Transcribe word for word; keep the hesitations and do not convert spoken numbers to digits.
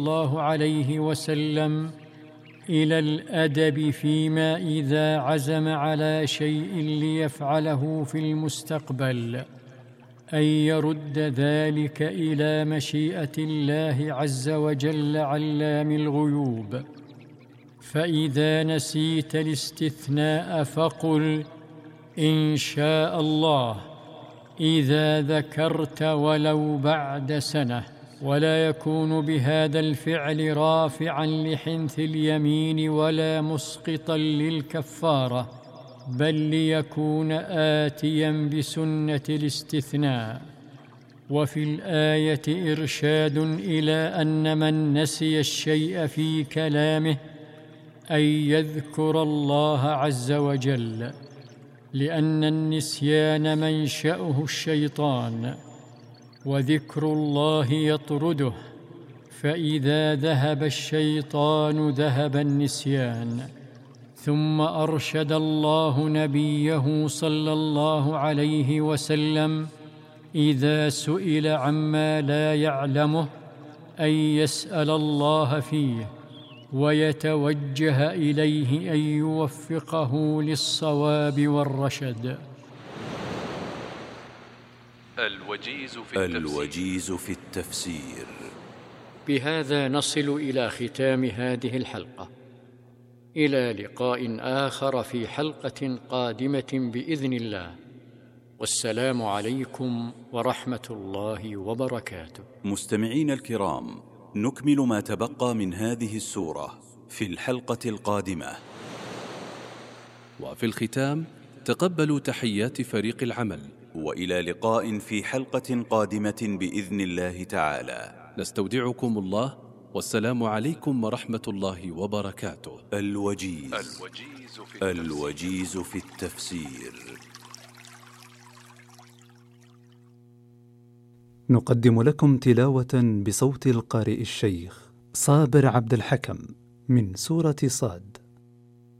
الله عليه وسلم إلى الأدب فيما إذا عزم على شيء ليفعله في المستقبل أن يرد ذلك إلى مشيئة الله عز وجل علام الغيوب. فإذا نسيت الاستثناء فقل إن شاء الله إذا ذكرت ولو بعد سنة، ولا يكون بهذا الفعل رافعا لحنث اليمين ولا مسقطا للكفارة، بل ليكون آتيا بسنة الاستثناء. وفي الآية إرشاد إلى أن من نسي الشيء في كلامه أن يذكر الله عز وجل، لأن النسيان منشأه الشيطان، وذكر الله يطرده، فإذا ذهب الشيطان ذهب النسيان. ثم أرشد الله نبيه صلى الله عليه وسلم إذا سئل عما لا يعلمه أن يسأل الله فيه ويتوجه إليه أن يوفقه للصواب والرشد. الوجيز في التفسير, الوجيز في التفسير. بهذا نصل إلى ختام هذه الحلقة، إلى لقاء آخر في حلقة قادمة بإذن الله، والسلام عليكم ورحمة الله وبركاته. مستمعين الكرام، نكمل ما تبقى من هذه السورة في الحلقة القادمة. وفي الختام تقبلوا تحيات فريق العمل، وإلى لقاء في حلقة قادمة بإذن الله تعالى. نستودعكم الله، والسلام عليكم ورحمة الله وبركاته. الوجيز, الوجيز في التفسير. الوجيز في التفسير. نقدم لكم تلاوة بصوت القارئ الشيخ صابر عبد الحكم من سورة صاد.